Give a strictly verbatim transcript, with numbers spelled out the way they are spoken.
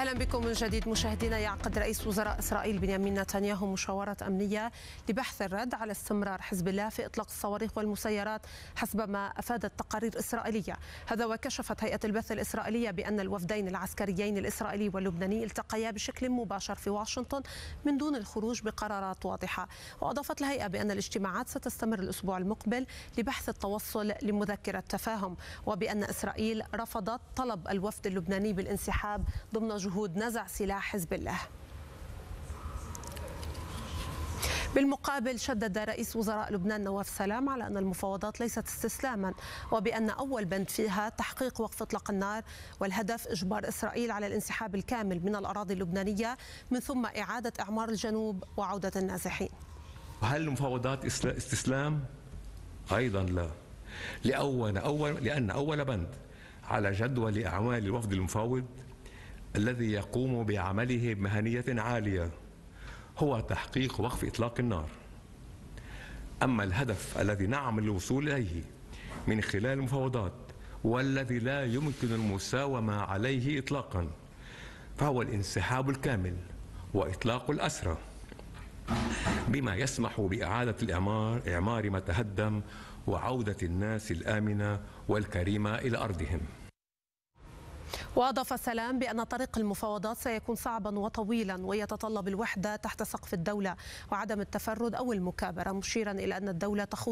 أهلا بكم من جديد مشاهدينا. يعقد رئيس وزراء إسرائيل بنيامين نتنياهو مشاورة أمنية لبحث الرد على استمرار حزب الله في إطلاق الصواريخ والمسيرات حسب ما أفادت تقارير إسرائيلية. هذا وكشفت هيئة البث الإسرائيلية بأن الوفدين العسكريين الإسرائيلي واللبناني التقيا بشكل مباشر في واشنطن من دون الخروج بقرارات واضحة. وأضافت الهيئة بأن الاجتماعات ستستمر الأسبوع المقبل لبحث التوصل لمذكرة تفاهم، وبأن إسرائيل رفضت طلب الوفد اللبناني بالانسحاب ضمن جهود نزع سلاح حزب الله. بالمقابل شدد رئيس وزراء لبنان نواف سلام على أن المفاوضات ليست استسلاما، وبأن أول بند فيها تحقيق وقف إطلاق النار، والهدف إجبار إسرائيل على الانسحاب الكامل من الأراضي اللبنانية من ثم إعادة إعمار الجنوب وعودة النازحين. هل المفاوضات استسلام؟ أيضا لا، لأول أول لأن أول بند على جدول أعمال الوفد المفاوض الذي يقوم بعمله بمهنية عالية هو تحقيق وقف إطلاق النار. أما الهدف الذي نعمل الوصول إليه من خلال المفاوضات والذي لا يمكن المساومة عليه إطلاقا فهو الانسحاب الكامل وإطلاق الأسرى، بما يسمح بإعادة الإعمار إعمار ما تهدم وعودة الناس الآمنة والكريمة إلى أرضهم. وأضاف سلام بأن طريق المفاوضات سيكون صعبا وطويلا ويتطلب الوحدة تحت سقف الدولة وعدم التفرد أو المكابرة، مشيرا إلى أن الدولة تخوض